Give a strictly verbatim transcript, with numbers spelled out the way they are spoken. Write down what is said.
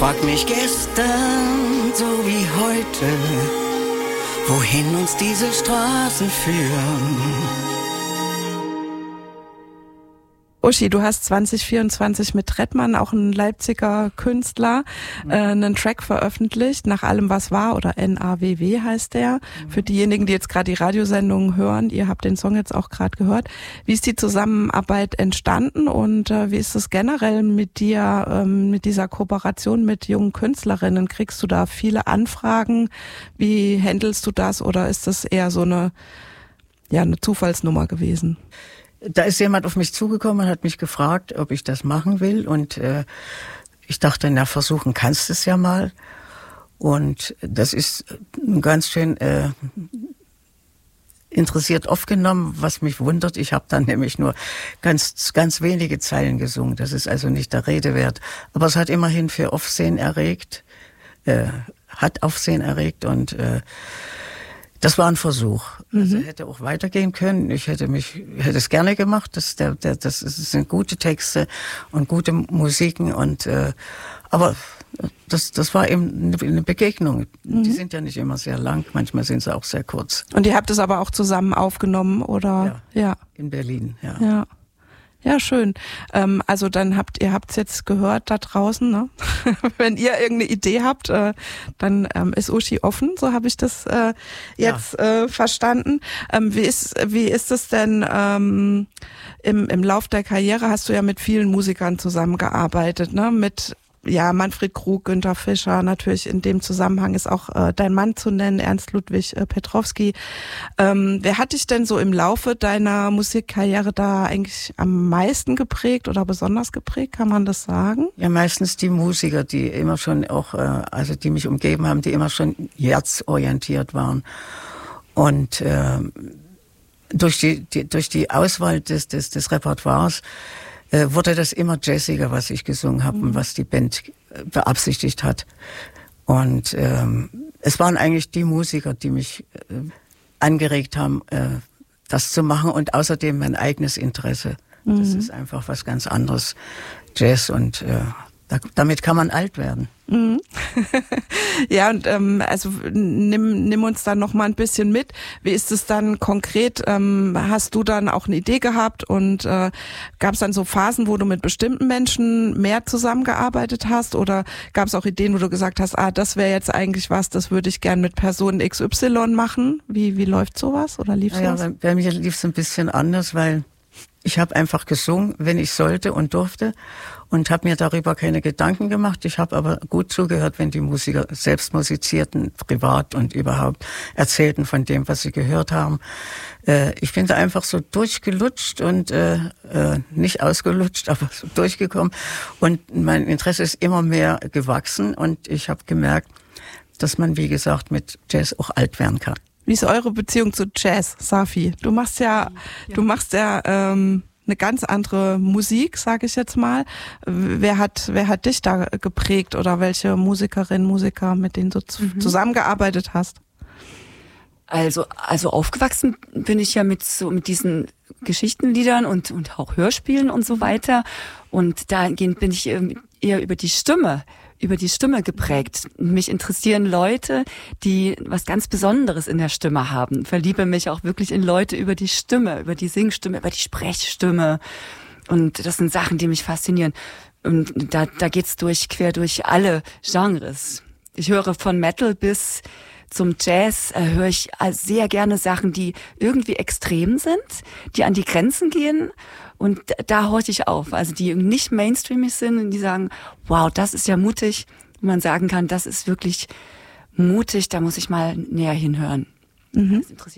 frag mich gestern so wie heute, wohin uns diese Straßen führen. Uschi, du hast zwanzig vierundzwanzig mit Trettmann, auch ein Leipziger Künstler, mhm. äh, einen Track veröffentlicht, Nach allem was war, oder N A W W heißt der. Mhm. Für diejenigen, die jetzt gerade die Radiosendung hören, ihr habt den Song jetzt auch gerade gehört. Wie ist die Zusammenarbeit entstanden und äh, wie ist es generell mit dir, ähm, mit dieser Kooperation mit jungen Künstlerinnen? Kriegst du da viele Anfragen? Wie handelst du das, oder ist das eher so eine, ja, eine Zufallsnummer gewesen? Da ist jemand auf mich zugekommen und hat mich gefragt, ob ich das machen will. Und äh, ich dachte, na, versuchen kannst du es ja mal. Und das ist ganz schön äh, interessiert aufgenommen, was mich wundert. Ich habe dann nämlich nur ganz ganz wenige Zeilen gesungen. Das ist also nicht der Rede wert. Aber es hat immerhin für Aufsehen erregt, äh, hat Aufsehen erregt und äh, das war ein Versuch. Also mhm. hätte auch weitergehen können. Ich hätte mich, hätte es gerne gemacht. Das, der, der, das sind gute Texte und gute Musiken und äh, aber das, das war eben eine Begegnung. Mhm. Die sind ja nicht immer sehr lang. Manchmal sind sie auch sehr kurz. Und ihr habt es aber auch zusammen aufgenommen, oder? Ja. Ja. In Berlin. Ja. Ja. Ja, schön. Ähm, also dann habt ihr habt's jetzt gehört da draußen, ne? Wenn ihr irgendeine Idee habt, äh, dann ähm, ist Uschi offen, so habe ich das äh, jetzt ja. äh, verstanden. Ähm, wie ist wie ist es denn ähm, im im Lauf der Karriere? Hast du ja mit vielen Musikern zusammengearbeitet, ne? Mit ja, Manfred Krug, Günther Fischer, natürlich in dem Zusammenhang ist auch äh, dein Mann zu nennen, Ernst Ludwig äh, Petrowski. Ähm, wer hat dich denn so im Laufe deiner Musikkarriere da eigentlich am meisten geprägt oder besonders geprägt, kann man das sagen? Ja, meistens die Musiker, die immer schon auch, äh, also die mich umgeben haben, die immer schon herzorientiert waren. Und äh, durch die, die durch die Auswahl des des, des Repertoires wurde das immer jazziger, was ich gesungen habe mhm. und was die Band beabsichtigt hat. Und ähm, es waren eigentlich die Musiker, die mich äh, angeregt haben, äh, das zu machen und außerdem mein eigenes Interesse. Mhm. Das ist einfach was ganz anderes, Jazz, und äh, da, damit kann man alt werden. Mhm. Ja, und ähm, also nimm, nimm uns dann noch mal ein bisschen mit. Wie ist es dann konkret? Ähm, hast du dann auch eine Idee gehabt und äh, gab es dann so Phasen, wo du mit bestimmten Menschen mehr zusammengearbeitet hast, oder gab es auch Ideen, wo du gesagt hast, ah, das wäre jetzt eigentlich was, das würde ich gern mit Person X Y machen? Wie wie läuft sowas oder lief naja, sowas? Bei, bei mir lief es ein bisschen anders, weil ich habe einfach gesungen, wenn ich sollte und durfte, und habe mir darüber keine Gedanken gemacht. Ich habe aber gut zugehört, wenn die Musiker selbst musizierten, privat und überhaupt erzählten von dem, was sie gehört haben. Äh, ich bin da einfach so durchgelutscht und äh, äh, nicht ausgelutscht, aber so durchgekommen. Und mein Interesse ist immer mehr gewachsen, und ich habe gemerkt, dass man, wie gesagt, mit Jazz auch alt werden kann. Wie ist eure Beziehung zu Jazz, Safi? Du machst ja, ja. du machst ja ähm, eine ganz andere Musik, sage ich jetzt mal. Wer hat, wer hat dich da geprägt, oder welche Musikerinnen, Musiker, mit denen du mhm. zusammengearbeitet hast? Also, also aufgewachsen bin ich ja mit so mit diesen Geschichtenliedern und und auch Hörspielen und so weiter. Und dahingehend bin ich eher über die Stimme. über die Stimme geprägt. Mich interessieren Leute, die was ganz Besonderes in der Stimme haben. Verliebe mich auch wirklich in Leute über die Stimme, über die Singstimme, über die Sprechstimme. Und das sind Sachen, die mich faszinieren. Und da, da geht's durch, quer durch alle Genres. Ich höre von Metal bis zum Jazz, äh, höre ich sehr gerne Sachen, die irgendwie extrem sind, die an die Grenzen gehen. Und da horche ich auf, also die nicht mainstreamig sind und die sagen, wow, das ist ja mutig. Und man sagen kann, das ist wirklich mutig, da muss ich mal näher hinhören. Mhm. Das interessiert